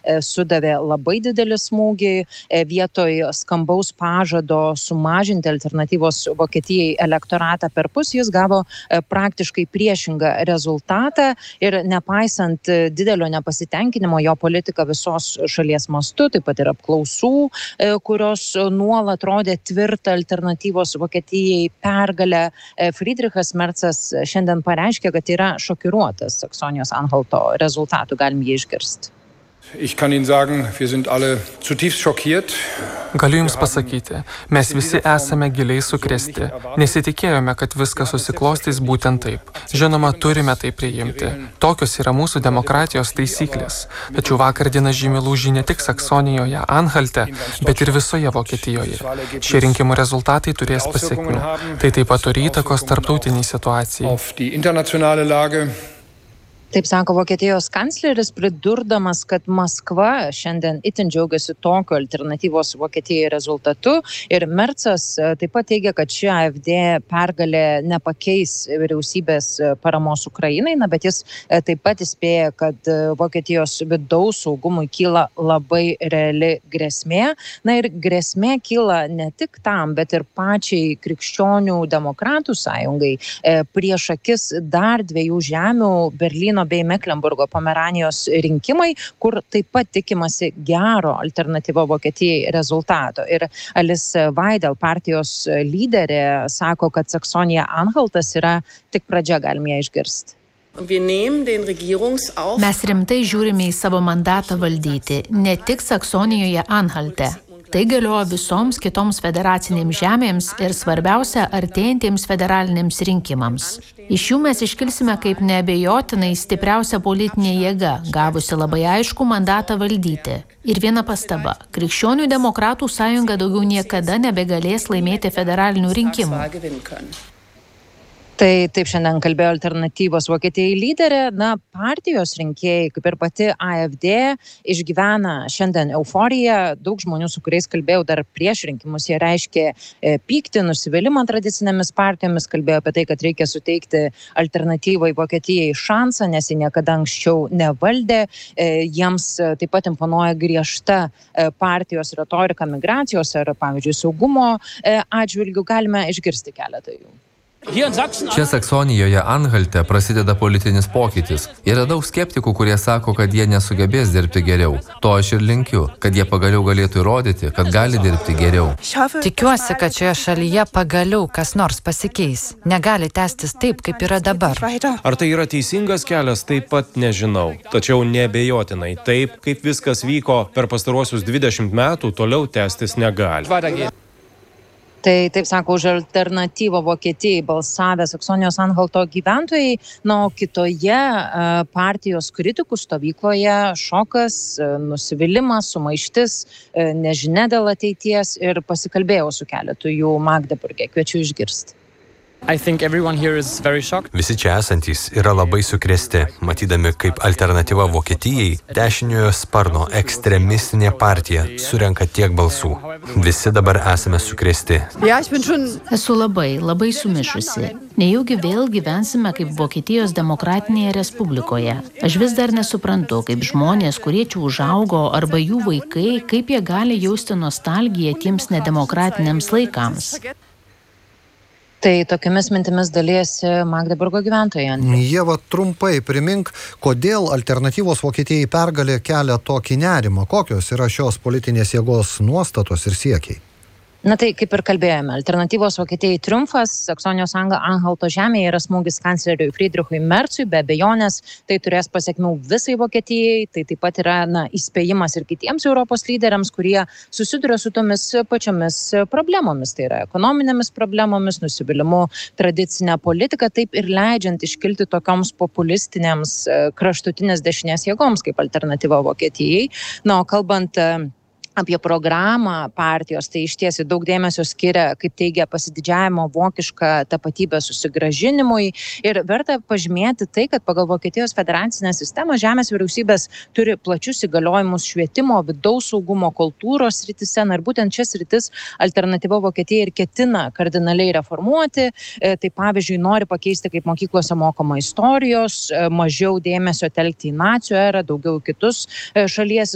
sudavė labai didelį smūgį. Vietoj skambaus pažado sumažinti alternatyvos Vokietijai elektoratą perpus, jis gavo praktiškai priešingą rezultatą ir nepaisant didelio nepasitenkinimo jo politika visos šalies mastu, taip pat ir apklausų, kurios nuolat rodė tvirtą alternatyvos Vokietijai pergalę, Friedrichas Merzas šiandien pareiškė, kad yra šokiruotas Saksonijos-Anhalto rezultatų, galim jį išgirsti. Ich kann Ihnen sagen, wir sind alle zutiefst schockiert. Galiu Jums pasakyti, mes visi esame giliai sukrėsti. Nesitikėjome, kad viskas susiklostys būtent taip. Žinoma, turime tai priimti. Tokios yra mūsų demokratijos taisyklės. Tačiau vakar diena žymi lūžį ne tik Saksonijoje, Anhalte, bet ir visoje Vokietijoje. Šie rinkimų rezultatai turės pasekmių. Tai taip pat turi įtakos tarptautiniai situacijai. Taip sako Vokietijos kancleris, pridurdamas, kad Maskva šiandien itin džiaugiasi tokiu alternatyvos Vokietijai rezultatu ir Merzas taip pat teigia, kad ši AfD pergalė nepakeis vyriausybės paramos Ukrainai, bet jis taip pat įspėja, kad Vokietijos vidaus saugumui kyla labai reali grėsmė. Ir grėsmė kyla ne tik tam, bet ir pačiai Krikščionių demokratų sąjungai. Prieš akis dar 2 žemių Berlyno bei Meklenburgo Pomeranijos rinkimai, kur taip pat tikimasi gero alternatyvo Vokietijai rezultato. Ir Alice Weidel, partijos lyderė, sako, kad Saksonija-Anhaltas yra tik pradžia, galim ją išgirsti. Mes rimtai žiūrime į savo mandatą valdyti, ne tik Saksonijoje-Anhalte. Tai galioja visoms kitoms federacinėms žemėms ir svarbiausia artėjantiems federaliniams rinkimams. Iš jų mes iškilsime kaip neabejotinai stipriausia politinė jėga, gavusi labai aišku mandatą valdyti. Ir viena pastaba. Krikščionių demokratų sąjunga daugiau niekada nebegalės laimėti federalinių rinkimų. Tai taip šiandien kalbėjo alternatyvos Vokietijai lyderė. Partijos rinkėjai, kaip ir pati AfD, išgyvena šiandien euforiją. Daug žmonių, su kuriais kalbėjau dar prieš rinkimus, jie reiškė pyktį, nusivylimą tradicinėmis partijomis, kalbėjo apie tai, kad reikia suteikti alternatyvai Vokietijai šansą, nes jie niekada anksčiau nevaldė. Jiems taip pat imponuoja griežta partijos retorika migracijos ar, pavyzdžiui, saugumo atžvilgių. Galime išgirsti keletą jų. Čia Saksonijoje Anhalte prasideda politinis pokytis. Yra daug skeptikų, kurie sako, kad jie nesugebės dirbti geriau. To aš ir linkiu, kad jie pagaliau galėtų įrodyti, kad gali dirbti geriau. Tikiuosi, kad šioje šalyje pagaliau kas nors pasikeis. Negali tęstis taip, kaip yra dabar. Ar tai yra teisingas kelias, taip pat nežinau. Tačiau neabejotinai taip, kaip viskas vyko per pastaruosius 20 metų, toliau tęstis negali. Tai taip sako už alternatyvą Vokietijai balsavę Saksonijos-Anhalto gyventojai, o kitoje partijos kritikų stovykloje šokas, nusivylimas, sumaištis, nežinia dėl ateities ir pasikalbėjau su keletu jų Magdeburge. Kviečiu išgirsti. Visi čia esantys yra labai sukrėsti, matydami, kaip alternatyva Vokietijai dešiniojo sparno ekstremistinė partija surenka tiek balsų. Visi dabar esame sukrėsti. Esu labai sumišusi. Nejaugi vėl gyvensime kaip Vokietijos demokratinėje respublikoje. Aš vis dar nesuprantu, kaip žmonės, kurie čia užaugo, arba jų vaikai, kaip jie gali jausti nostalgiją tiems nedemokratiniams laikams. Tai tokiamis mintimis dalijasi Magdeburgo gyventojai. Ieva, trumpai primink, kodėl alternatyvos Vokietijai pergalė kelia tokį nerimą? Kokios yra šios politinės jėgos nuostatos ir siekiai? Tai kaip ir kalbėjome, alternatyvos Vokietijai triumfas Saksonijos-Anhalto žemėje yra smūgis kancleriui Friedrichui Merzui, be abejonės tai turės pasekmių visai Vokietijai, tai taip pat yra įspėjimas ir kitiems Europos lyderiams, kurie susiduria su tomis pačiomis problemomis, tai yra ekonominėmis problemomis, nusivylimu tradicinę politiką, taip ir leidžiant iškilti tokioms populistinėms kraštutinės dešinės jėgoms kaip alternatyva Vokietijai. O kalbant apie programą partijos, tai išties daug dėmesio skiria, kaip teigia, pasididžiavimo vokišką tapatybę susigrąžinimui. Ir verta pažymėti tai, kad pagal Vokietijos federacinę sistemą žemės vyriausybės turi plačius įgaliojimus švietimo, vidaus saugumo, kultūros srityse. Ir būtent šias sritis alternatyva Vokietija ir ketina kardinaliai reformuoti. Tai pavyzdžiui, nori pakeisti, kaip mokyklose mokoma istorijos, mažiau dėmesio telkti į nacių erą, daugiau kitus šalies